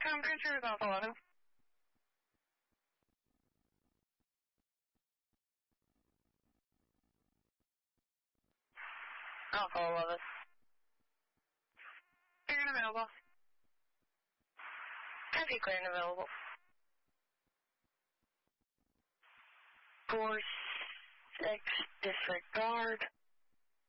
Tom Pictures, Alpha 11. Alpha 11. Clear and available. Copy, clear and available. 4-6, disregard.